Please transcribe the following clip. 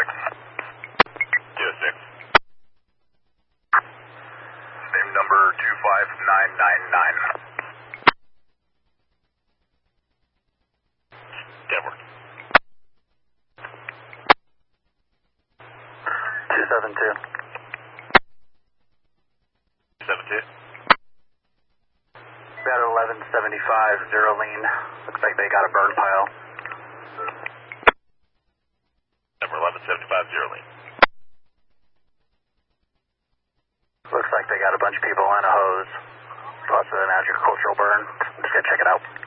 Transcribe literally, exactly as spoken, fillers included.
six. Geo six. Name number two five nine nine nine. Denver. two seven two. seven two. We got eleven seventy-five, zero lean. Looks like they got a burn pile. Number eleven seventy-five, zero lean. Looks like they got a bunch of people on a hose. Plus an agricultural burn. Just gonna check it out.